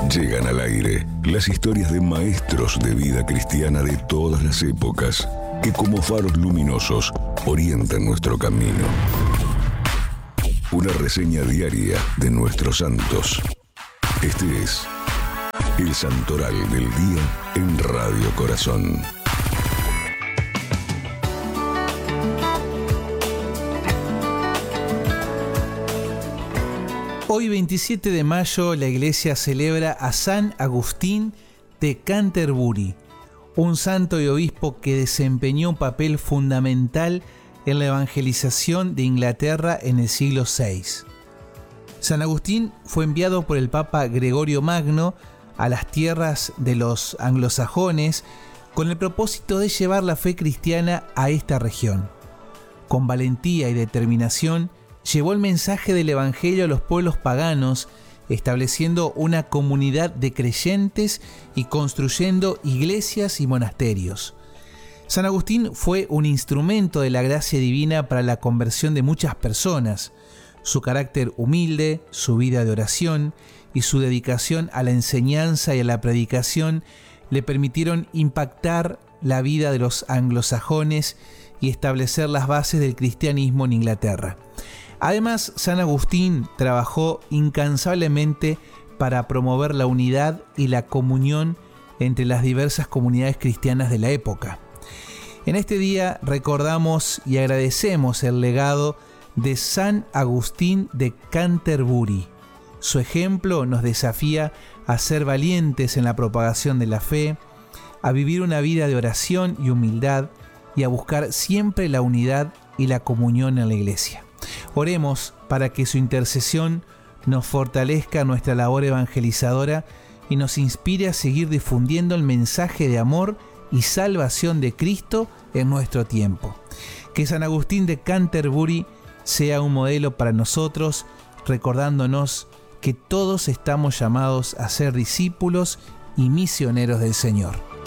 Llegan al aire las historias de maestros de vida cristiana de todas las épocas, que como faros luminosos orientan nuestro camino. Una reseña diaria de nuestros santos. Este es el Santoral del Día en Radio Corazón. Hoy 27 de mayo la iglesia celebra a San Agustín de Canterbury, un santo y obispo que desempeñó un papel fundamental en la evangelización de Inglaterra en el siglo VI. San Agustín fue enviado por el Papa Gregorio Magno a las tierras de los anglosajones con el propósito de llevar la fe cristiana a esta región. Con valentía y determinación, llevó el mensaje del Evangelio a los pueblos paganos, estableciendo una comunidad de creyentes y construyendo iglesias y monasterios. San Agustín fue un instrumento de la gracia divina para la conversión de muchas personas. Su carácter humilde, su vida de oración y su dedicación a la enseñanza y a la predicación le permitieron impactar la vida de los anglosajones y establecer las bases del cristianismo en Inglaterra. Además, San Agustín trabajó incansablemente para promover la unidad y la comunión entre las diversas comunidades cristianas de la época. En este día recordamos y agradecemos el legado de San Agustín de Canterbury. Su ejemplo nos desafía a ser valientes en la propagación de la fe, a vivir una vida de oración y humildad y a buscar siempre la unidad y la comunión en la iglesia. Oremos para que su intercesión nos fortalezca nuestra labor evangelizadora y nos inspire a seguir difundiendo el mensaje de amor y salvación de Cristo en nuestro tiempo. Que San Agustín de Canterbury sea un modelo para nosotros, recordándonos que todos estamos llamados a ser discípulos y misioneros del Señor.